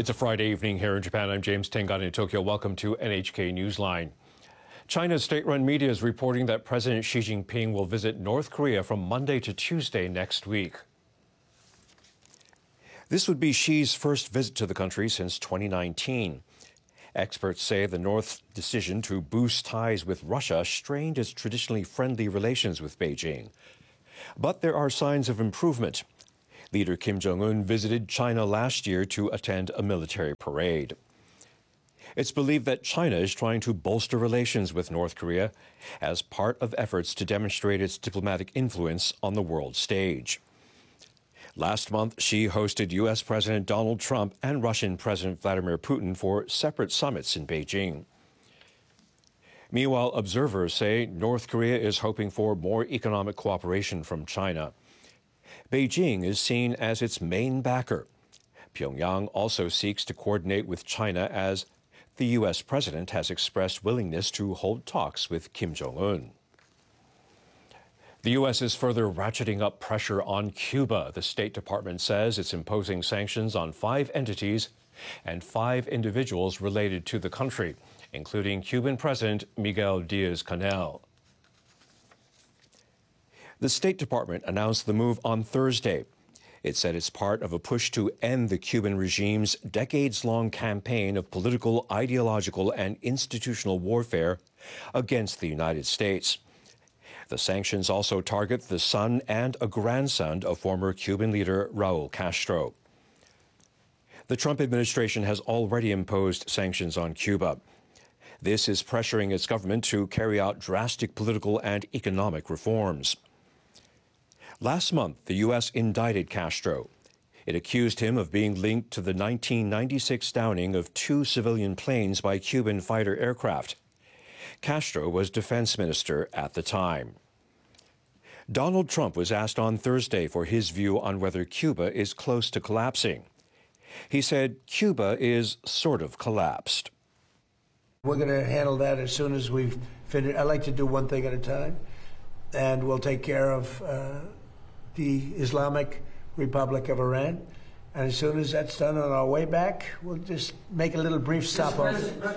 It's a Friday evening here in Japan. I'm James Tengani in Tokyo. Welcome to NHK Newsline. China's state-run media is reporting that President Xi Jinping will visit North Korea from Monday to Tuesday next week. This would be Xi's first visit to the country since 2019. Experts say the North's decision to boost ties with Russia strained its traditionally friendly relations with Beijing. But there are signs of improvement. Leader Kim Jong-un visited China last year to attend a military parade. It's believed that China is trying to bolster relations with North Korea as part of efforts to demonstrate its diplomatic influence on the world stage. Last month, Xi hosted U.S. President Donald Trump and Russian President Vladimir Putin for separate summits in Beijing. Meanwhile, observers say North Korea is hoping for more economic cooperation from China. Beijing is seen as its main backer. Pyongyang also seeks to coordinate with China as the U.S. president has expressed willingness to hold talks with Kim Jong-un. The U.S. is further ratcheting up pressure on Cuba. The State Department says it's imposing sanctions on 5 entities and 5 individuals related to the country, including Cuban President Miguel Diaz-Canel. The State Department announced the move on Thursday. It said it's part of a push to end the Cuban regime's decades-long campaign of political, ideological, and institutional warfare against the United States. The sanctions also target the son and a grandson of former Cuban leader Raul Castro. The Trump administration has already imposed sanctions on Cuba. This is pressuring its government to carry out drastic political and economic reforms. Last month, the U.S. indicted Castro. It accused him of being linked to the 1996 downing of 2 civilian planes by Cuban fighter aircraft. Castro was defense minister at the time. Donald Trump was asked on Thursday for his view on whether Cuba is close to collapsing. He said Cuba is sort of collapsed. We're going to handle that as soon as we've finished. I like to do one thing at a time, and we'll take care of the Islamic Republic of Iran. And as soon as that's done on our way back, we'll just make a little brief stop off.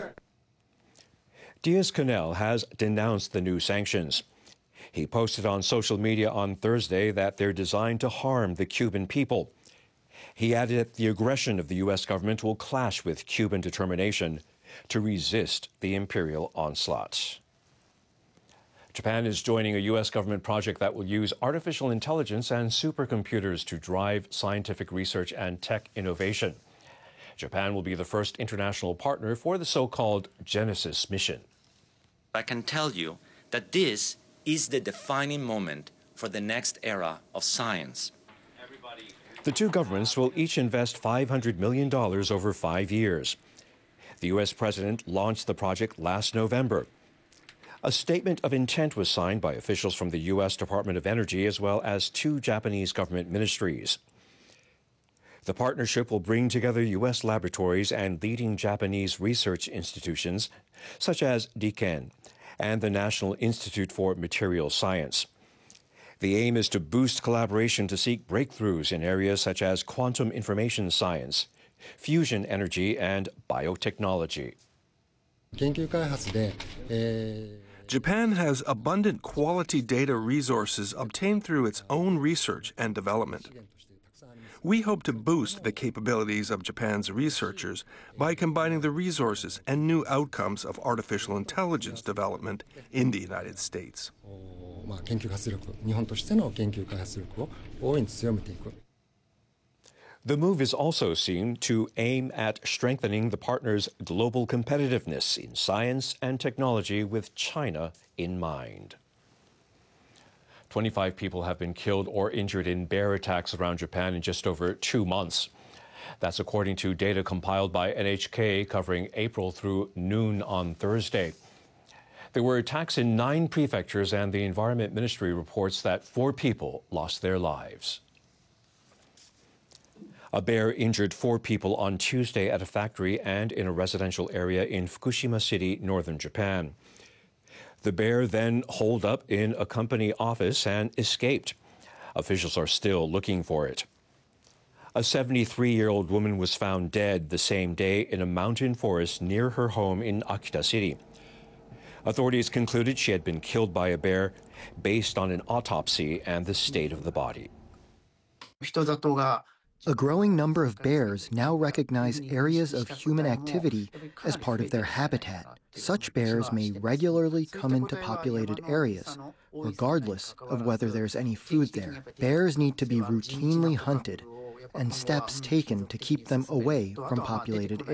Diaz-Canel has denounced the new sanctions. He posted on social media on Thursday that they're designed to harm the Cuban people. He added that the aggression of the U.S. government will clash with Cuban determination to resist the imperial onslaught. Japan is joining a U.S. government project that will use artificial intelligence and supercomputers to drive scientific research and tech innovation. Japan will be the first international partner for the so-called Genesis mission. I can tell you that this is the defining moment for the next era of science. The 2 governments will each invest $500 million over 5 years. The U.S. president launched the project last November. A statement of intent was signed by officials from the U.S. Department of Energy as well as 2 Japanese government ministries. The partnership will bring together U.S. laboratories and leading Japanese research institutions, such as DIKEN and the National Institute for Materials Science. The aim is to boost collaboration to seek breakthroughs in areas such as quantum information science, fusion energy, and biotechnology. Japan has abundant quality data resources obtained through its own research and development. We hope to boost the capabilities of Japan's researchers by combining the resources and new outcomes of artificial intelligence development in the United States. The move is also seen to aim at strengthening the partners' global competitiveness in science and technology with China in mind. 25 people have been killed or injured in bear attacks around Japan in just over 2 months. That's according to data compiled by NHK covering April through noon on Thursday. There were attacks in 9 prefectures, and the Environment Ministry reports that 4 people lost their lives. A bear injured 4 people on Tuesday at a factory and in a residential area in Fukushima City, northern Japan. The bear then holed up in a company office and escaped. Officials are still looking for it. A 73-year-old woman was found dead the same day in a mountain forest near her home in Akita City. Authorities concluded she had been killed by a bear based on an autopsy and the state of the body. A growing number of bears now recognize areas of human activity as part of their habitat. Such bears may regularly come into populated areas, regardless of whether there's any food there. Bears need to be routinely hunted, and steps taken to keep them away from populated areas.